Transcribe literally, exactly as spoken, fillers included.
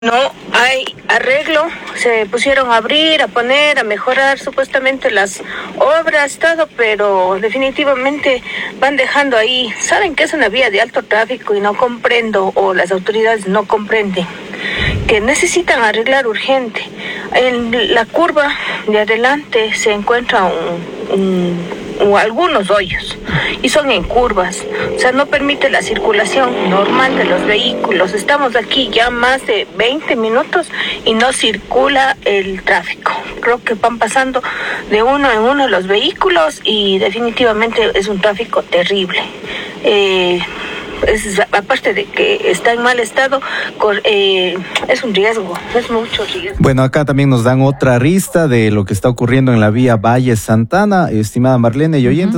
No hay arreglo, se pusieron a abrir, a poner, a mejorar supuestamente las obras, todo, pero definitivamente van dejando ahí. Saben que es una vía de alto tráfico y no comprendo, o las autoridades no comprenden, que necesitan arreglar urgente. En la curva de adelante se encuentra un, un o algunos hoyos, y son en curvas, o sea, no permite la circulación normal de los vehículos. Estamos aquí ya más de veinte minutos y no circula el tráfico. Creo que van pasando de uno en uno los vehículos y definitivamente es un tráfico terrible. Eh, Es, aparte de que está en mal estado, eh, es un riesgo, es mucho riesgo. Bueno, acá también nos dan otra arista de lo que está ocurriendo en la vía Valle Santana, estimada Marlene y oyentes.